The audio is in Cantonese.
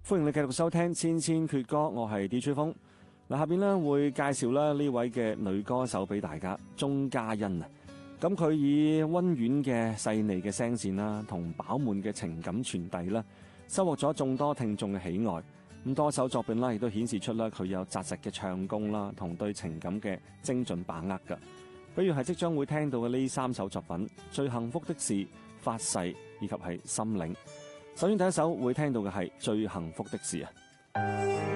歡迎你繼續收聽千千闕歌，我係 DJ 風。下邊咧會介紹呢位嘅女歌手俾大家，鐘嘉欣啊。咁佢以溫婉嘅細膩嘅聲線啦，同飽滿嘅情感傳遞啦，收穫咗眾多聽眾嘅喜愛。咁多首作品啦，亦都顯示出咧佢有紮實嘅唱功啦，同對情感嘅精準把握噶。比如係即將會聽到嘅呢3首作品，《最幸福的事》、《發誓》以及係《心領》。首先第一首會聽到嘅係《最幸福的事》啊。